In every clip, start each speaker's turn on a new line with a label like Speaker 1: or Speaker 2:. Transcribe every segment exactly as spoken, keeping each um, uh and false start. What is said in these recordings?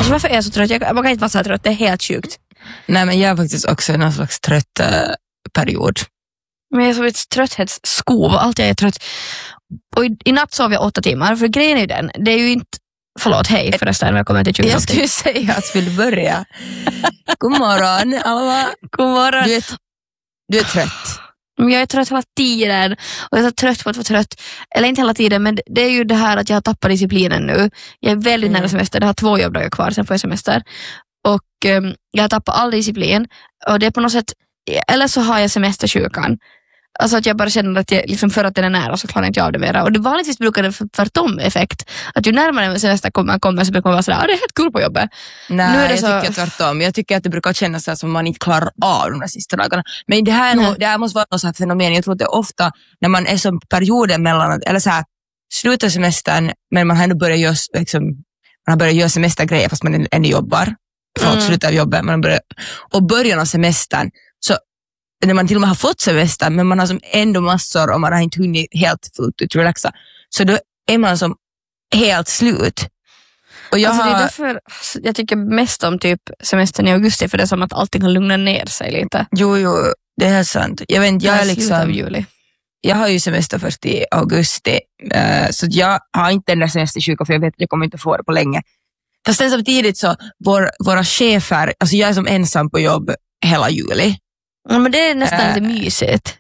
Speaker 1: Alltså varför är jag så trött? Jag, man kan inte vara så trött, det är helt sjukt.
Speaker 2: Nej, men jag är faktiskt också i någon slags trött uh, period.
Speaker 1: Men jag är som ett trötthetsskov, alltid jag är trött. Och i, i natt sov jag åtta timmar, för grejen är ju den, det är ju inte, förlåt, hej förresten, välkommen till tjugo.
Speaker 2: Jag skulle säga att vi vill börja. God morgon, Alva.
Speaker 1: God morgon.
Speaker 2: Du är, du är trött.
Speaker 1: Men jag är trött hela tiden, och jag är så trött på att vara trött. Eller inte hela tiden, men det är ju det här att jag har tappat disciplinen nu. Jag är väldigt mm. nära semester, det har två jobbdagar kvar, sen får jag semester. Och um, jag har tappat all disciplin, och det är på något sätt, eller så har jag semestersjukan. Alltså att jag bara känner att jag, liksom för att den är nära så klarar inte jag av det mera. Och det vanligtvis brukar det tvärtom effekt. Att ju närmare semester kommer, kommer så brukar man vara sådär, ah, det är helt kul på jobbet.
Speaker 2: Nej,
Speaker 1: nu är det
Speaker 2: jag
Speaker 1: så...
Speaker 2: tycker tvärtom. Jag tycker att det brukar kännas så som man inte klarar av de där sista dagarna. Men det här, är nog, det här måste vara något sånt fenomen. Jag tror att det är ofta när man är som perioden mellan, eller så här, slutar semestern, men man har ändå börjat göra, liksom, man har börjat göra semestergrejer fast man ändå jobbar. Förlåt, mm. slutar jobbet. Man börjar, och början av semestern, så när man till och med har fått semester, men man har som ändå massor och man har inte hunnit helt fullt ut relaxa, så då är man som helt slut. Och jag,
Speaker 1: alltså
Speaker 2: har...
Speaker 1: det är därför jag tycker mest om typ semestern i augusti, för det är som att allting kan lugna ner sig lite.
Speaker 2: Jo, jo, det är helt sant. Jag vet, jag är liksom
Speaker 1: av juli.
Speaker 2: Jag har ju semester först i augusti, uh, så jag har inte den där semestersjuka, för jag vet att jag kommer inte få det på länge. Fast sen samtidigt så vår, våra chefer, alltså jag är som ensam på jobb hela juli.
Speaker 1: Ja, men det är nästan
Speaker 2: äh,
Speaker 1: lite mysigt.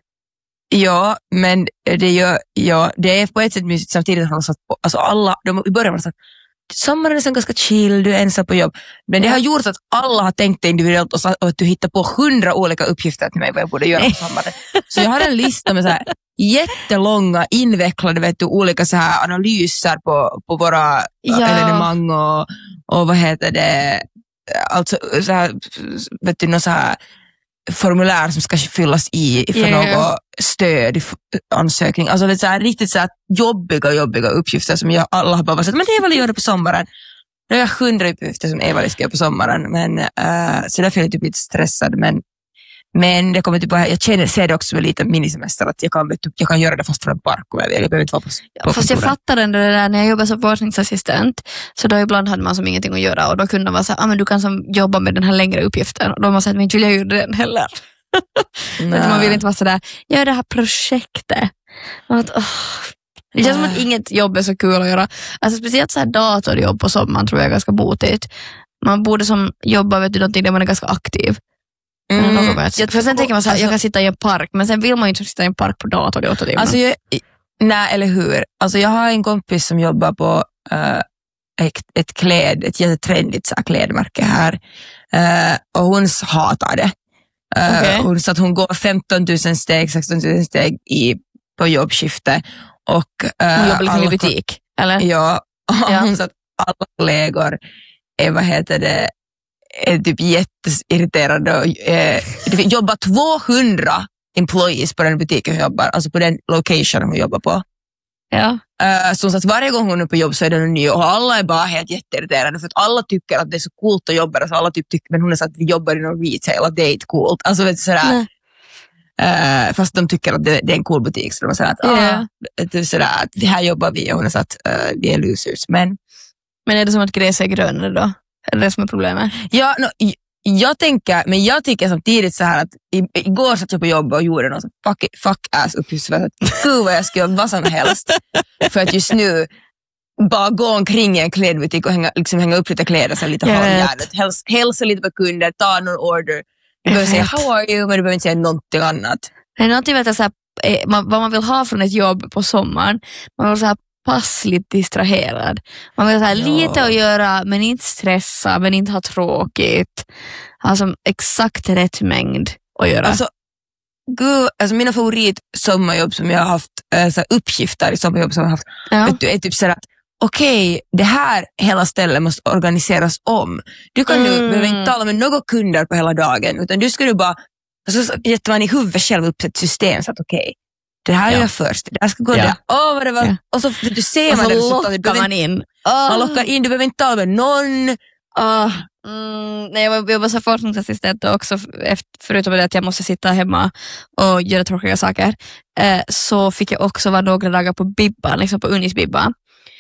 Speaker 2: Ja, men det, gör, ja, det är på ett sätt mysigt, samtidigt har de satt på, alltså alla, de, i början har de sagt, sommaren är så ganska chill, du är ensam på jobb. Men det har gjort att alla har tänkt individuellt och, och att du hittar på hundra olika uppgifter till mig vad jag borde göra på sommaren. Så jag har en lista med så här jättelånga, invecklade, vet du, olika så här analyser på, på våra ja. evenemang och, och vad heter det, alltså så här, vet du, någon så här formulär som ska fyllas i för yeah. något stöd, ansökning. Alltså det är så här, riktigt så här jobbiga, jobbiga uppgifter som jag, alla har bara sagt, men det vill jag göra på sommaren. Nu har jag hundra uppgifter som Eva ska göra på sommaren, men uh, så därför är jag typ lite stressad, men men det kommer typ, jag känner, ser det också som en liten minisemester, att jag kan, jag kan göra det fast från en park och jag, jag behöver inte vara på, på
Speaker 1: ja, fast jag fattar ändå det där, när jag jobbade som forskningsassistent, så då ibland hade man som ingenting att göra, och då kunde man vara så här, ah, men du kan som jobba med den här längre uppgiften, och då har man sagt, men inte vill jag göra den heller. Man vill inte vara så där, gör det här projektet. Att, oh. Det känns som att inget jobb är så kul att göra. Alltså speciellt så här datorjobb på sommaren tror jag är ganska botigt. Man borde som jobba, vet du, någonting där man är ganska aktiv. Mm. Mm. Jag, för sen tänker man så här, alltså, jag kan sitta i en park, men sen vill man ju inte sitta i en park på dator. Det åtta
Speaker 2: alltså jag, nej, eller hur? Alltså jag har en kompis som jobbar på uh, ett, ett kläd, ett jättetrendigt så här, klädmärke här. Uh, och hon hatar det. Uh, okay. Hon sa att hon går femton tusen steg, sexton tusen steg i, på jobbskifte. Och, uh,
Speaker 1: hon jobbar liksom i butik, eller?
Speaker 2: Ja, och ja. Hon sa att alla kollegor är, vad heter det, är typ jätteirriterade och eh, jobbar tvåhundra employees på den butiken hon jobbar, alltså på den location hon jobbar på.
Speaker 1: Ja.
Speaker 2: Uh, så att varje gång hon är på jobb så är det någon ny, och alla är bara helt jätteirriterade för att alla tycker att det är så coolt att jobba, alltså alla typ tycker, men hon är så att vi jobbar i någon retail och det är inte coolt, alltså vet du sådär. Uh, fast de tycker att det, det är en cool butik, så de säger att, yeah. ah, det är sådär, att här jobbar vi, och hon har sagt uh, vi är losers, men
Speaker 1: men är det som att gräs är grönare då? Är det det som är problemet?
Speaker 2: Ja, no, jag tänker, men jag tycker samtidigt så här att i, igår satt jag på jobb och gjorde någon fuck, fuck ass uppgift för att gud vad jag ska göra vad som helst för att just nu bara gå omkring i en klädbutik och hänga, liksom hänga upp lite kläder så lite halvhjärnet, Häls, hälsa lite på kunder, ta någon order, du behöver säga how are you, men du behöver inte säga någonting annat.
Speaker 1: Det är någonting vet jag, så här, man, vad man vill ha från ett jobb på sommaren, man vill så här passligt distraherad. Man vill ha lite att göra, men inte stressa, men inte ha tråkigt. Alltså exakt rätt mängd att göra.
Speaker 2: Alltså, gud, alltså mina favorit sommarjobb som jag har haft, äh, så uppgifter i sommarjobb som jag har haft, ja. Vet du, är typ sådär att okej, okay, det här hela stället måste organiseras om. Du kan mm. nu behöver inte tala med några kunder på hela dagen, utan du ska du bara, alltså, så jätter man i huvudet själv upp ett system så att okej, okay, det här ja. är först. Det här ska gå ja. där. Åh, vad det var. Ja. Och så du ser man
Speaker 1: och
Speaker 2: det.
Speaker 1: Så lockar man in.
Speaker 2: Oh. Man lockar in. Du behöver inte tala med någon.
Speaker 1: Oh. Mm, nej, jag jobbar som forskningsassistent också. Förutom det att jag måste sitta hemma och göra tråkiga saker. Eh, så fick jag också vara några dagar på Bibban. Liksom på Unis Bibban.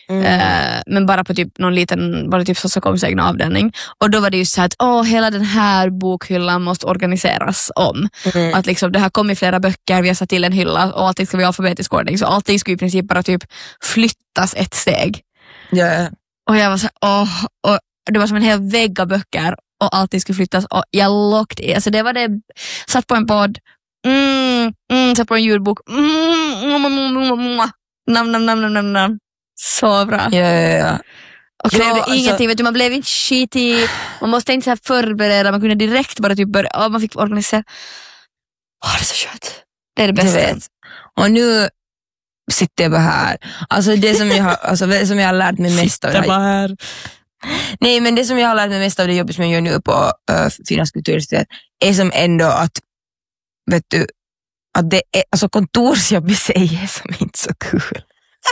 Speaker 1: Mm. Eh, men bara på typ någon liten, bara typ Sosakoms egna avdelning. Och då var det ju så här att åh, hela den här bokhyllan måste organiseras om. Mm. Att liksom, det här kom i flera böcker, vi har satt till en hylla och allting ska vara i alfabetisk ordning. Så allting skulle i princip bara typ flyttas ett steg.
Speaker 2: Yeah.
Speaker 1: Och jag var så här, åh, och det var som en hel vägg av böcker och allting skulle flyttas. Och jag locked i, alltså det var det, satt på en podd, mm, mm, satt på en ljudbok, mm, mm, mm, mm, nam, nam, nam, nam, nam. Så bra.
Speaker 2: Ja, ja, ja.
Speaker 1: Och krävde
Speaker 2: ja,
Speaker 1: ingenting,
Speaker 2: alltså,
Speaker 1: vet du, man blev inte skitig, man måste inte så här förbereda, man kunde direkt bara typ börja, oh, man fick organisera. Åh, det är så skönt. Det är det bästa.
Speaker 2: Vet. Och nu sitter jag bara här. Alltså det som jag har, alltså det som jag har lärt mig mest av det här.
Speaker 1: här.
Speaker 2: Nej, men det som jag har lärt mig mest av det jobbet som jag gör nu på uh, Finlands kulturinstitut är som ändå att, vet du, att det är, alltså kontorsjobb i sig är som inte så kul.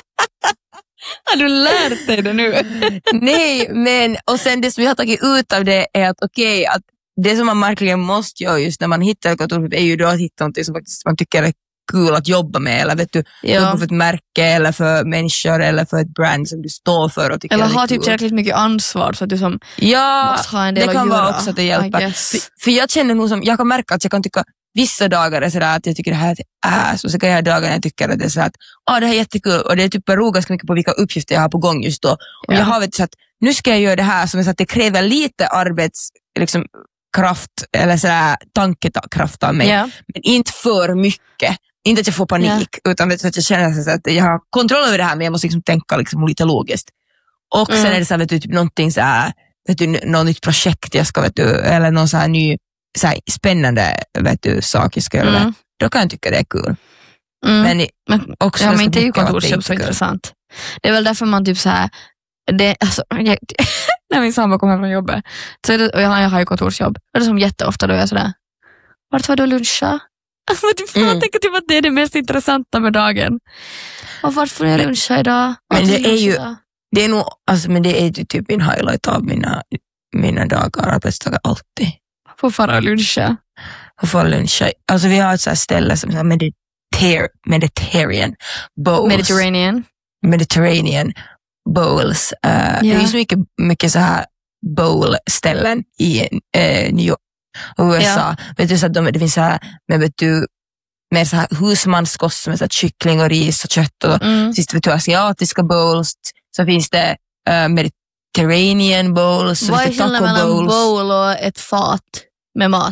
Speaker 1: Har du lärt dig det nu?
Speaker 2: Nej, men och sen det som jag har tagit ut av det är att okej, okay, att det som man verkligen måste göra just när man hittar ett kontorsjobb är ju då att hitta något som faktiskt man tycker är kul att jobba med, eller vet du, ja. Jobba för ett märke eller för människor eller för ett brand som du står för och tycker
Speaker 1: eller
Speaker 2: är
Speaker 1: ha
Speaker 2: kul.
Speaker 1: Typ tillräckligt mycket ansvar så att du som
Speaker 2: ja,
Speaker 1: måste ha en del
Speaker 2: det kan
Speaker 1: att
Speaker 2: vara
Speaker 1: göra.
Speaker 2: också att det hjälper. För, för jag känner nog som, jag kan märka att jag kan tycka vissa dagar är sådär att jag tycker det här är äs och så kan jag ha dagar när jag tycker att det är så att ah, det här är jättekul och det är typ beror ganska mycket på vilka uppgifter jag har på gång just då. Och ja. Jag har vet så att nu ska jag göra det här som är så att det kräver lite arbets liksom, kraft eller sådär tankekraft av mig. Ja. Men inte för mycket. Inte att jag får panik ja. Utan vet, så att jag känner så att jag har kontroll över det här men jag måste liksom tänka liksom, lite logiskt. Och mm. sen är det så här, vet du, typ någonting så här, vet du, något nytt projekt jag ska, vet du, eller någon så här ny så här, spännande vet du, sak jag ska göra. Mm. Då kan jag tycka det är kul. Mm. Men, men också
Speaker 1: ja, men inte är ju kontorsjobb så intressant. Det är väl därför man typ så här det, alltså, jag, när min sambo kommer från jobbet så är det, och jag, jag har ju kontorsjobb och det är som jätteofta då är jag sådär vart var du luncha? Alltså, typ, mm. Man tänker typ att det är det mest intressanta med dagen. Och varför är jag luncha idag?
Speaker 2: Men det är ju det är nog, alltså, men det är ju typ en highlight av mina, mina dagar, arbetsdagar alltid.
Speaker 1: Få fara luncha.
Speaker 2: Få fara luncha. Alltså vi har ett så här ställe som heter Mediter- Mediterranean Bowls.
Speaker 1: Mediterranean.
Speaker 2: Mediterranean Bowls. Uh, yeah. Det är ju så mycket, mycket så här bowl-ställen i uh, New York och U S A. Yeah. Vet du, så att de, det finns så här, men vet du, med så här husmanskost med så här kyckling och ris och kött och mm. sist vet du asiatiska bowls. Så finns det uh, Mediterranean bowls. Så
Speaker 1: vad
Speaker 2: är
Speaker 1: skillnaden mellan en bowl och ett fat med mat?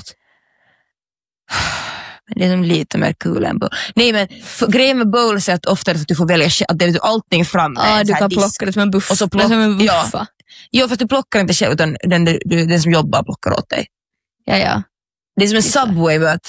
Speaker 2: Det är som lite mer cool än bowl. Nej, men för, grejen med bowls är att ofta är att du får välja att det är allting framme.
Speaker 1: Ja, ah, du kan disk. Plocka det som en buff. Och så plock, som en buffa.
Speaker 2: Ja. ja, fast du plockar inte själv utan den, den, den som jobbar plockar åt dig.
Speaker 1: Ja, ja.
Speaker 2: Det är som en Subway but,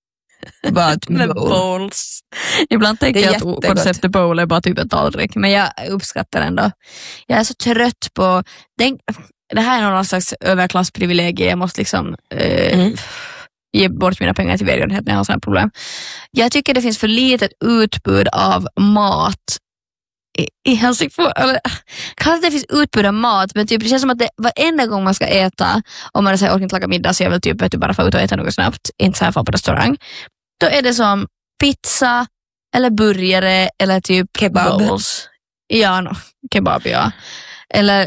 Speaker 2: but
Speaker 1: med bowl. Bowls. Ibland tänker jag att konceptet bowl är bara typ en tallrik. Men jag uppskattar ändå. Jag är så trött på den, det här är någon slags överklassprivilegie. Jag måste liksom eh, mm. ge bort mina pengar till välgörenhet när jag har sådana problem. Jag tycker det finns för litet utbud av mat i, i Helsingfors. Eller, kanske det finns utbud av mat, men typ, det känns som att det, varenda gång man ska äta, om man säger orkar inte laga middag så jag vill typ, vet du, bara få ut och äta något snabbt, inte så här få på restaurang. Då är det som pizza eller burgare eller typ
Speaker 2: kebab.
Speaker 1: Bowls. Ja, no, kebab, ja. Eller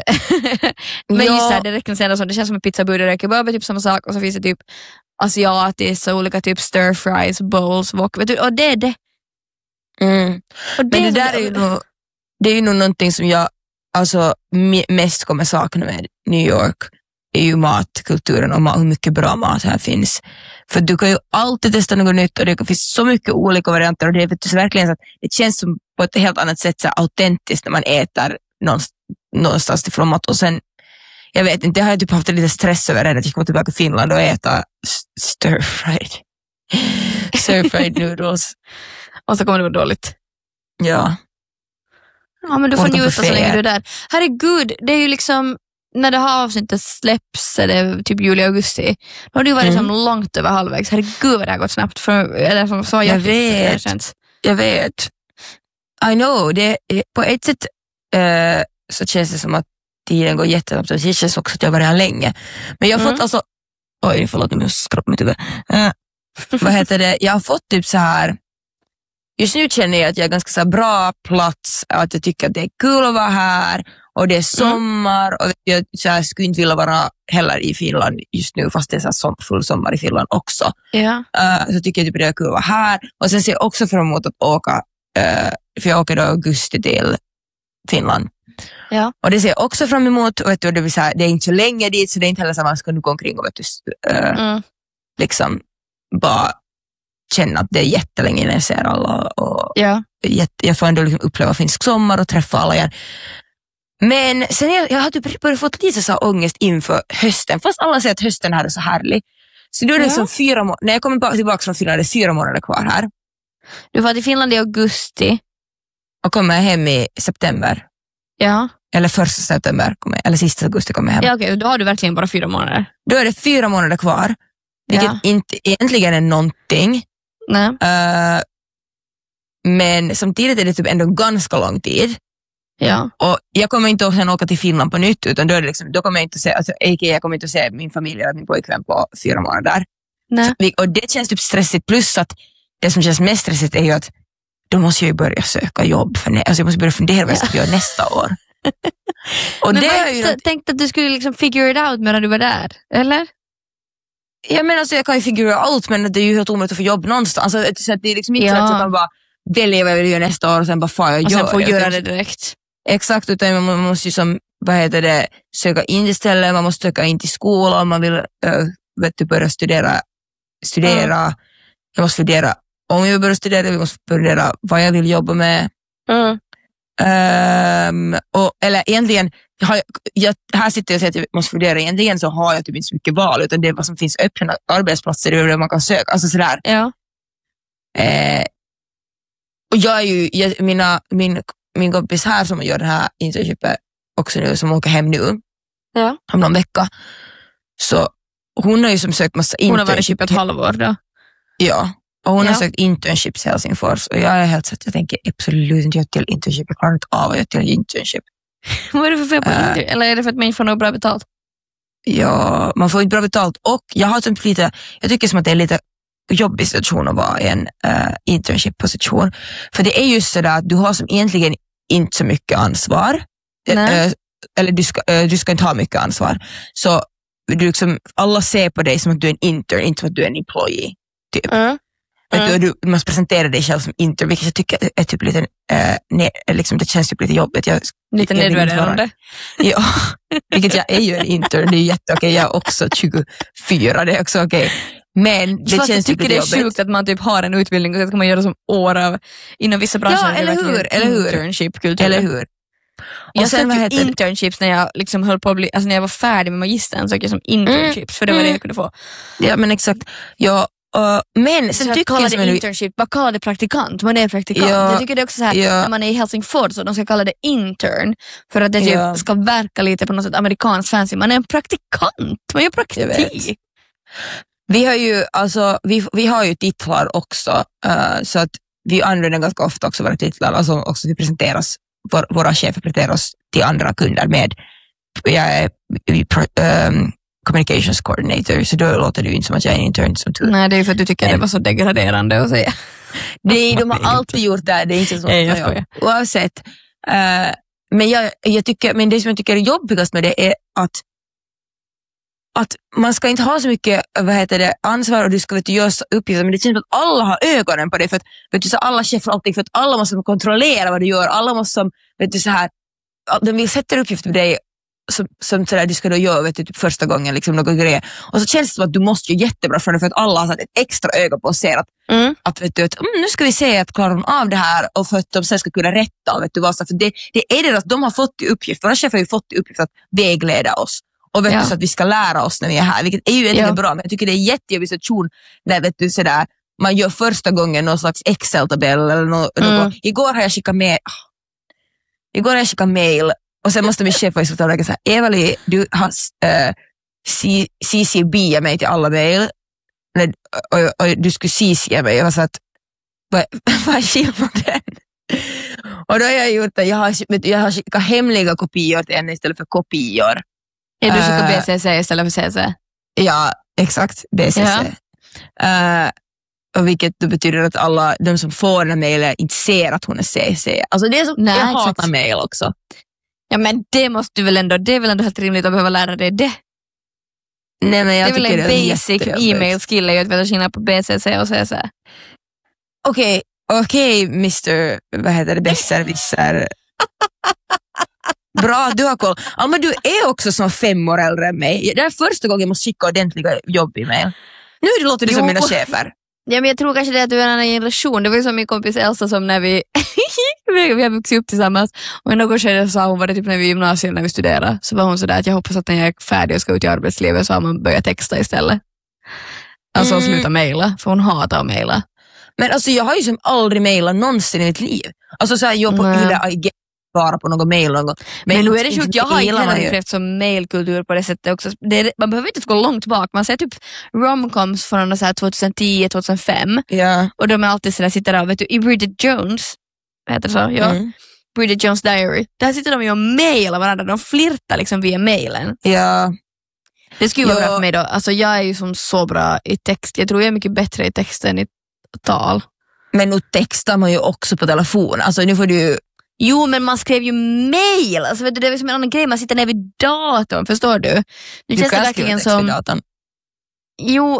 Speaker 1: men just här, det räcker säga så det känns som en pizza, burgare och kebab är typ samma sak och så finns det typ asiatiskt och olika typ stir fries, bowls, wok, vet du, och det är det.
Speaker 2: Mm. Och det men det där är ju nog, det är ju nog någonting som jag alltså mest kommer sakna med New York är ju matkulturen och hur mycket bra mat här finns. För du kan ju alltid testa något nytt och det finns så mycket olika varianter och det är verkligen så att det känns som på ett helt annat sätt så autentiskt när man äter någonstans, någonstans ifrån mat och sen jag vet inte, jag har typ haft lite stress över det att jag kommer tillbaka till Finland och äta stir-fried stir-fried noodles.
Speaker 1: Och så kommer det vara dåligt.
Speaker 2: Ja.
Speaker 1: Ja, men du får njuta så länge du är där. Herregud, det är ju liksom när det här avsnittet släpps eller typ juli-augusti, då har det ju varit mm. som långt över halvvägs. Herregud vad det har gått snabbt. För, eller som så
Speaker 2: jag vet. Det jag vet. I know. Det, på ett sätt uh, så känns det som att tiden går jättesnabbt. Det känns också att jag var här länge. Men jag har mm. fått alltså... Oj, förlåt, nu skrapar mitt huvud. Uh, vad heter det? Jag har fått typ så här... just nu känner jag att jag är ganska så här bra plats, att jag tycker att det är kul att vara här och det är sommar mm. och jag så här, skulle inte vilja vara heller i Finland just nu fast det är så här som, full sommar i Finland också.
Speaker 1: Ja.
Speaker 2: Uh, så tycker jag typ det är kul att vara här och sen ser jag också fram emot att åka, uh, för jag åker då augusti till Finland.
Speaker 1: Ja.
Speaker 2: Och det ser jag också fram emot och vet du, det, vill säga, det är inte så länge dit så det är inte heller så att man ska gå omkring och vet du, uh, mm. liksom bara känna att det är jättelänge innan jag ser alla och
Speaker 1: ja.
Speaker 2: jätte, jag får ändå liksom uppleva finsk sommar och träffa alla igen. Men sen jag, jag har typ börjat fått lite så ångest inför hösten, fast alla säger att hösten här är så härlig. Så då är det ja. som fyra må- när jag kommer tillbaka från Finland är det fyra månader kvar här.
Speaker 1: Du var till Finland i augusti.
Speaker 2: Och kommer hem i september.
Speaker 1: Ja.
Speaker 2: Eller första september, kommer, eller sista augusti kommer jag hem.
Speaker 1: Ja okej, okay. Då har du verkligen bara fyra månader.
Speaker 2: Då är det fyra månader kvar. Vilket ja. inte egentligen är någonting.
Speaker 1: Nej.
Speaker 2: Uh, men samtidigt är det typ ändå ganska lång tid.
Speaker 1: Ja.
Speaker 2: Och jag kommer inte att åka till Finland på nytt utan då, är det liksom, då kommer jag inte att se, alltså, jag kommer inte att se min familj eller min pojkvän på fyra månader.
Speaker 1: Nej.
Speaker 2: Så, och det känns typ stressigt plus att det som känns mest stressigt är ju att då måste jag ju börja söka jobb för alltså jag måste börja fundera vad jag ska göra nästa år.
Speaker 1: Och men det är ju något... tänkte att du skulle liksom figure it out medan du var där, eller?
Speaker 2: Jag menar alltså jag kan ju figura out men det är ju helt omöjligt att få jobb någonstans. Alltså, så att det är liksom inte
Speaker 1: ja.
Speaker 2: så att man bara väljer vad jag vill göra nästa år och sen bara får jag
Speaker 1: och
Speaker 2: göra
Speaker 1: sen får
Speaker 2: det.
Speaker 1: göra det direkt.
Speaker 2: Exakt, utan man måste ju som, vad heter det, söka in istället, man måste söka in till skolan om man vill äh, vet du, börja studera. studera. Mm. Jag måste fundera om jag vill börja studera, jag måste fundera vad jag vill jobba med.
Speaker 1: Mm.
Speaker 2: Um, och, eller egentligen, jag har, jag, här sitter jag och säger att jag måste fundera, egentligen så har jag typ inte så mycket val utan det är vad som finns öppna arbetsplatser, det är det man kan söka, alltså sådär.
Speaker 1: Ja.
Speaker 2: Eh, och jag är ju, jag, mina, min, min kompis här som gör det här internshipet också nu, som åker hem nu
Speaker 1: ja.
Speaker 2: om någon vecka, så hon har ju som sökt massa internship.
Speaker 1: Hon har varit typ ett halvår då.
Speaker 2: Ja. Och hon
Speaker 1: ja.
Speaker 2: har sökt internships i Helsingfors och jag är helt så att jag tänker absolut inte göra till internship. Jag klarar inte av att göra till internship.
Speaker 1: Vad är det för fel på uh, internship? Eller är det för att man inte får något bra betalt?
Speaker 2: Ja, man får inte bra betalt och jag har typ lite, jag tycker som att det är lite jobbig situation att vara i en uh, internship-position. För det är just sådär att du har som egentligen inte så mycket ansvar. Uh, eller du ska, uh, du ska inte ha mycket ansvar. Så du liksom, alla ser på dig som att du är en intern, inte som att du är en employee. Typ. Mm. Mm. Du, du måste presentera dig själv som intern, vilket jag tycker är typ lite, äh, ne, liksom, det känns typ lite jobbigt. Jag,
Speaker 1: lite nedvärderande.
Speaker 2: Ja, vilket jag är ju en intern, det är jätteokej. Jag är också tjugofyra, det är också okej. Men det
Speaker 1: fast
Speaker 2: känns
Speaker 1: typ lite jobbigt. Jag tycker det är sjukt att man typ har en utbildning och så ska man göra som år av, inom vissa branscher.
Speaker 2: Ja, eller hur, eller hur.
Speaker 1: Internship-kultur.
Speaker 2: Eller hur. Och
Speaker 1: jag sökte ju internships när jag liksom höll på att bli, alltså när jag var färdig med magistern sökte jag som internships, mm. för det var det jag kunde få.
Speaker 2: Ja, men exakt. Ja. Uh, men sen
Speaker 1: tycker jag det internship, bara kalla det praktikant, man är praktikant. Ja, jag tycker det är också så här, ja. När man är i Helsingfors så de ska kalla det intern för att det typ ja. ska verka lite på något sätt amerikanskt fancy. Man är en praktikant, man gör praktik.
Speaker 2: Vi har ju alltså, vi, vi har ju titlar också uh, så att vi använder ganska ofta också våra titlar, alltså också vi presenteras, vår, våra chefer presenterar oss till andra kunder med jag är um, communications coordinator, så då låter det ju inte som att jag är en intern som tur.
Speaker 1: Nej, det är för att du tycker men, det var så degraderande att säga.
Speaker 2: Nej, de har alltid gjort det, det är inte så.
Speaker 1: Nej, jag skojar.
Speaker 2: Oavsett. Uh, men, jag, jag tycker, men det som jag tycker är jobbigast med det är att att man ska inte ha så mycket vad heter det, ansvar och du ska vet, göra uppgifter, men det känns som att alla har ögonen på dig för att vet du, så alla chefer alltid för att alla måste kontrollera vad du gör, alla måste vet du, så här, de vill sätta uppgifter på dig som, som sådär, du ska då göra vet du, typ första gången liksom, något grejer. Och så känns det som att du måste göra jättebra för det för att alla har satt ett extra öga på och ser att, mm. att, vet du, att mm, nu ska vi se att klarar de av det här och för att de sen ska kunna rätta. Vet du, vad, så för det, det är det att de har fått i uppgift, våra chefer har ju fått i uppgift att vägleda oss. Och vet ja. du, så att vi ska lära oss när vi är här, vilket är ju egentligen ja. bra, men jag tycker det är jättejobbig situation när vet du, sådär, man gör första gången någon slags Excel-tabell eller något. Mm. Igår har jag skickat med igår har jag skickat mail och sen måste min chef vara så att säga, Evali, du har äh, C C B mig till alla mail och, och, och du skulle C C mig. Jag var så att, vad, vad är skillnaden? Och då har jag gjort det, jag har, jag har skickat hemliga kopior till henne istället för kopior.
Speaker 1: Är du skickat B C C istället för C C?
Speaker 2: Ja, exakt, B C C. Ja. Uh, och vilket betyder att alla de som får den här mejlen inte ser att hon är C C. Alltså det är så,
Speaker 1: Nej,
Speaker 2: jag
Speaker 1: exakt.
Speaker 2: hatar mejl också.
Speaker 1: Ja, men det måste du väl ändå, det är väl ändå helt rimligt att behöva lära dig det.
Speaker 2: Nej, men jag
Speaker 1: Det är väl
Speaker 2: tycker
Speaker 1: en
Speaker 2: det är
Speaker 1: basic
Speaker 2: jättejobbigt.
Speaker 1: e-mail skill att veta skillnad på B C C och C C.
Speaker 2: Okej, okej mister vad heter det, besserwisser. Bra, du har koll. Alma, du är också som fem år äldre än mig. Det är första gången jag måste skicka ordentliga jobb i mig. Nu låter du som
Speaker 1: Jo.
Speaker 2: mina chefer.
Speaker 1: Ja, men jag tror kanske det att du är en annan generation. Det var ju som min kompis Elsa som när vi vi, vi har vuxit upp tillsammans. Och i något skede sa hon, var det typ när vi i gymnasiet när vi studerade, så var hon sådär att jag hoppas att när jag är färdig och ska ut i arbetslivet så har man börjat texta istället. Alltså
Speaker 2: Mm.
Speaker 1: sluta mejla, för hon hatar att mejla.
Speaker 2: Men alltså jag har ju som aldrig mejlat någonsin i mitt liv. Alltså så här, jag på
Speaker 1: Nej.
Speaker 2: hur det bara på någon mejl någon gång.
Speaker 1: Men, nu är
Speaker 2: inte-
Speaker 1: det sjukt,
Speaker 2: inte
Speaker 1: jag har inte
Speaker 2: mejlar man
Speaker 1: heller
Speaker 2: ju.
Speaker 1: upplevt som mailkultur på det sättet också. Det är, man behöver inte gå långt bak. Man ser typ romcoms från så här tjugohundratio tjugohundrafem
Speaker 2: Ja.
Speaker 1: och de är alltid sådär, sitter där, vet du, i Bridget Jones, heter det så? Ja.
Speaker 2: Mm.
Speaker 1: Bridget Jones Diary. Där sitter de ju och mailar varandra, de flirtar liksom via mailen.
Speaker 2: Ja.
Speaker 1: Det skulle ju vara
Speaker 2: Ja.
Speaker 1: bra för mig då. Alltså jag är ju som så bra i text. Jag tror jag är mycket bättre i text än i tal.
Speaker 2: Men nu textar man ju också på telefon. Alltså nu får du ju...
Speaker 1: Jo, men man skrev ju mail. Alltså, vet du, det är liksom en annan grej. Man sitter ner vid datorn, förstår du? Nu
Speaker 2: Du
Speaker 1: känns det
Speaker 2: kan skriva
Speaker 1: verkligen
Speaker 2: text
Speaker 1: som...
Speaker 2: i datorn.
Speaker 1: Jo,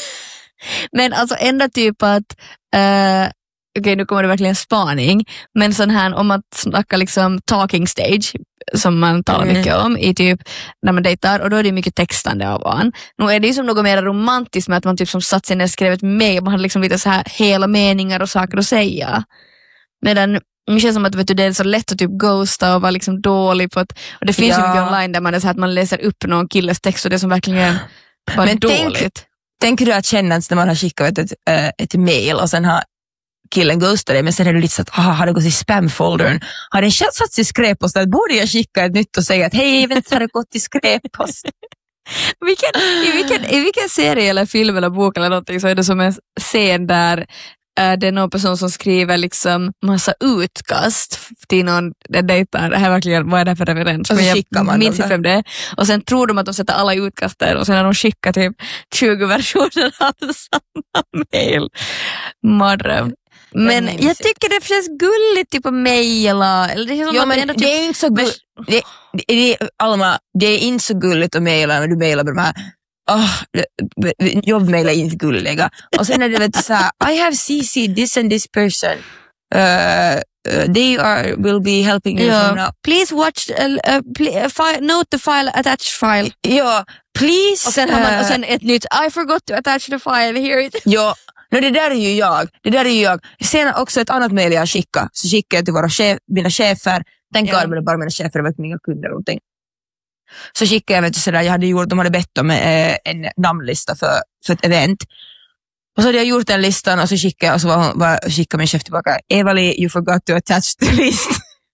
Speaker 1: men alltså enda typ att... Uh, Okej, okay, nu kommer det verkligen spaning. Men sån här, om man snackar liksom talking stage, som man talar
Speaker 2: Mm.
Speaker 1: mycket om i typ när man dejtar, och då är det mycket textande av en. Nu är det ju som något mer romantiskt med att man typ som satt sig ner och skrev ett mejl, man hade liksom lite så här hela meningar och saker att säga. Medan det känns som att, vet du, det är så lätt att typ ghosta och vara liksom dålig på att, och det finns
Speaker 2: Ja.
Speaker 1: ju mycket online där man är så här att man läser upp någon killes text och det är som verkligen bara
Speaker 2: Men tänk-
Speaker 1: dåligt.
Speaker 2: Tänker du att känna när man har skickat ett, äh, ett mail och sen har killen ghostat dig, men sen är det lite så att ah, har det gått i spamfoldern? Har den satts i skräppost? Att borde jag skicka ett nytt och säga att hej, vänta, har det gått i skräppost?
Speaker 1: Vilken, i, vilken, I vilken serie eller film eller bok eller någonting så är det som en scen där äh, det är någon person som skriver liksom massa utkast till någon den dejtar. Det här är verkligen, vad är det för referens?
Speaker 2: Och så
Speaker 1: Men
Speaker 2: skickar
Speaker 1: jag
Speaker 2: man
Speaker 1: minns
Speaker 2: dem
Speaker 1: inte vem det är. Och sen tror de att de sätter alla utkast där och sen har de skickat typ tjugo versioner av samma mail. Mardröm. Men
Speaker 2: är
Speaker 1: jag tycker det känns gulligt typ att mejla. Eller det känns som
Speaker 2: Ja,
Speaker 1: att man
Speaker 2: men
Speaker 1: ändå
Speaker 2: det
Speaker 1: typ...
Speaker 2: är inte så gulligt. Det, det, det, Alma, det är inte så gulligt att mejla när du mejlar med de här oh, jobbmejl är inte gulliga. Och sen är det vet, så här, I have C C this and this person. Uh, uh, they are will be helping you
Speaker 1: Ja.
Speaker 2: from now.
Speaker 1: Please watch, uh, uh, pl- uh, file, note the file, attach file.
Speaker 2: Ja, please.
Speaker 1: Och sen har man
Speaker 2: uh,
Speaker 1: och sen ett nytt, I forgot to attach the file, here it.
Speaker 2: Ja, no, det där är ju jag. Det där är ju jag. Sen också ett annat mejl jag skickar. Så skickar jag till våra chef, mina chefer. Tänk
Speaker 1: Ja.
Speaker 2: ja. God, bara mina chefer och inga kunder och någonting. Så skickade jag, vet du, sådär, jag hade gjort, de hade bett om eh, en namnlista för, för ett event. Och så hade jag gjort den listan och så skickade jag, och så var hon, var, skickade min chef tillbaka. Eva-Li, you forgot to attach the list.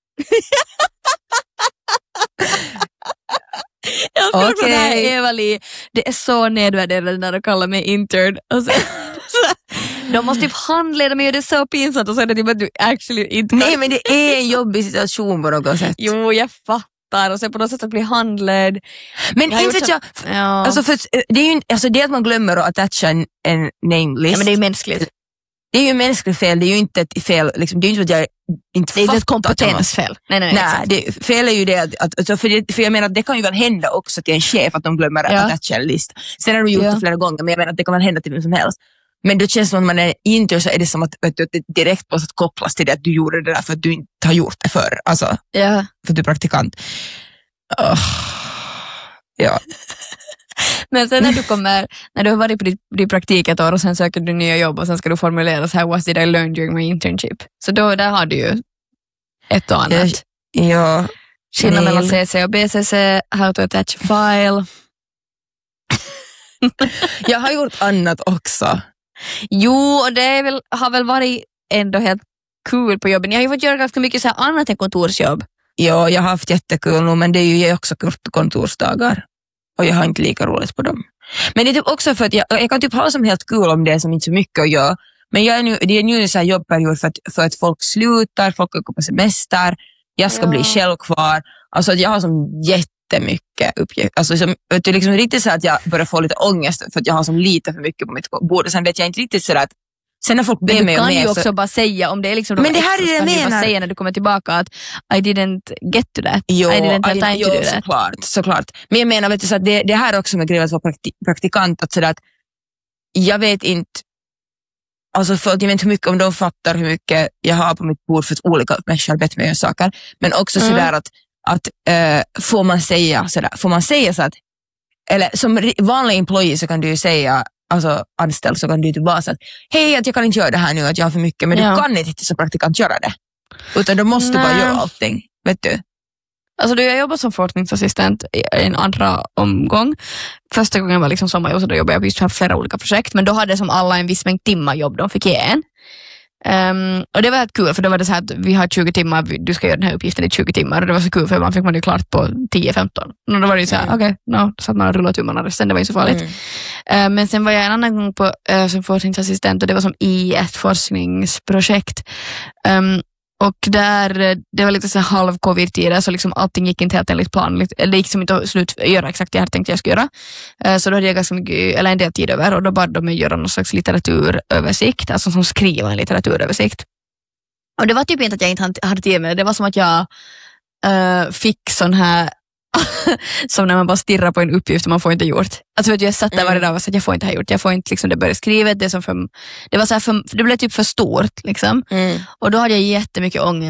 Speaker 1: Jag ska okay.
Speaker 2: Okej.
Speaker 1: det här Eva-Li. Det är så nedvärderande när de kallar mig intern. Och så, så, de måste typ handleda mig och det är så pinsamt och så är det typ att du actually inte kan.
Speaker 2: Nej, men det är en jobbig situation på något sätt.
Speaker 1: Jo, jag fattar. Och sen på något sätt att bli handledd.
Speaker 2: Men
Speaker 1: Jag har
Speaker 2: inte
Speaker 1: gjort
Speaker 2: att jag,
Speaker 1: så- ja.
Speaker 2: alltså, för, det är ju alltså det att man glömmer att attacha en, en name list.
Speaker 1: ja, men det är ju mänskligt.
Speaker 2: Det är ju mänskligt fel, det är ju inte ett fel, liksom, det är ju inte så att jag inte
Speaker 1: Det är inte ett
Speaker 2: fattar att jag
Speaker 1: kompetensfel. Nej, nej, nej.
Speaker 2: Nej,
Speaker 1: exakt.
Speaker 2: det, fel är ju det att, att alltså, för, det, för jag menar att det kan ju väl hända också till en chef att de glömmer
Speaker 1: Ja.
Speaker 2: att attcha en lista. Sen har de gjort
Speaker 1: Ja.
Speaker 2: det flera gånger, men jag menar att det kan väl hända till vem som helst. Men då känns det som att man är intern så är det som att, vet du, att det direkt på att kopplas till det att du gjorde det där för att du inte har gjort det förr. Alltså,
Speaker 1: Ja.
Speaker 2: för att du är praktikant. Oh. Ja.
Speaker 1: Men sen när du kommer, när du har varit på ditt, ditt praktik ett år och sen söker du nya jobb och sen ska du formulera så här, what did I learn during my internship? Så då, där har du ju ett och annat.
Speaker 2: Ja.
Speaker 1: Skillnad
Speaker 2: Nej.
Speaker 1: mellan C C och B C C, how to attach a file.
Speaker 2: Jag har gjort annat också.
Speaker 1: Jo, och det är väl, har väl varit ändå helt kul på jobben. Jag har ju fått göra ganska mycket så här annat än kontorsjobb.
Speaker 2: Ja, jag har haft jättekul nu, men det är ju också kontorsdagar. Och jag har inte lika roligt på dem. Men det är typ också för att jag, jag kan typ ha som helt kul om det är som inte så mycket att göra. Men jag är nu, det är nu en sån här jobbperiod för att, för att folk slutar, folk går på semester, jag ska
Speaker 1: Ja.
Speaker 2: bli själv kvar. Alltså att jag har som jättemycket uppgifter. Alltså som, vet du, liksom riktigt så att jag börjar få lite ångest för att jag har som lite för mycket på mitt bord. Och sen vet jag inte riktigt så att Sen när folk ber
Speaker 1: men
Speaker 2: mig
Speaker 1: du
Speaker 2: om
Speaker 1: kan
Speaker 2: mer
Speaker 1: ju
Speaker 2: så...
Speaker 1: också bara säga, om det är liksom de
Speaker 2: Men det här
Speaker 1: extras,
Speaker 2: är det jag
Speaker 1: kan du bara
Speaker 2: menar.
Speaker 1: säga när du kommer tillbaka att I didn't get to that.
Speaker 2: Jo,
Speaker 1: I didn't have
Speaker 2: I-
Speaker 1: time
Speaker 2: jo,
Speaker 1: to do that.
Speaker 2: såklart, såklart. Men jag menar, vet du, så att det, det här är också med grejen att vara prakti- praktikant, att, sådär, att jag vet inte, alltså för att jag vet inte hur mycket, om de fattar hur mycket jag har på mitt bord för att olika människor har bett mig göra saker, men också
Speaker 1: Mm.
Speaker 2: sådär att, att äh, får man säga sådär, får man säga så att, eller som ri- vanlig employee så kan du ju säga, alltså anställd så kan du ju typ vara så att hej, att jag kan inte göra det här nu, att jag har för mycket, men
Speaker 1: Ja.
Speaker 2: du kan inte som praktikant göra det, utan du måste
Speaker 1: Nej.
Speaker 2: bara göra allting, vet du.
Speaker 1: Alltså då jag jobbade som forskningsassistent i en andra omgång. Första gången var liksom sommarjobb, så då jobbade jag just på flera olika projekt, men då hade som alla en viss mängd timmar jobb de fick ge en. Um, och det var helt kul, för då var det så här att vi har tjugo timmar, du ska göra den här uppgiften i tjugo timmar, och det var så kul för man fick man det klart på tio femton. Och då var det ju så här,
Speaker 2: Mm.
Speaker 1: okej, okay, no, så att man rullade tummarna resten, det var inte så farligt.
Speaker 2: Mm.
Speaker 1: Uh, men sen var jag en annan gång på, uh, som forskningsassistent, och det var som i ett forskningsprojekt. Um, och där, eh, det var lite så här halv covid-tider, så liksom allting gick inte helt enligt plan. Det gick som inte att slut göra exakt det jag hade tänkt jag skulle göra. Uh, så då hade jag ganska mycket, eller en del tid över, och då bad de mig göra någon slags litteraturöversikt, alltså som skriva en litteraturöversikt. Och det var typ inte att jag inte hade tid med det, det var som att jag uh, fick sån här som när man bara stirrar på en uppgift och man får inte gjort. Alltså vet du, jag satt där varje dag och sa att jag får inte ha gjort. Jag får inte liksom det började skriva det som för, det var så här för, det blev typ för stort liksom.
Speaker 2: Mm.
Speaker 1: Och då hade jag jättemycket ångest.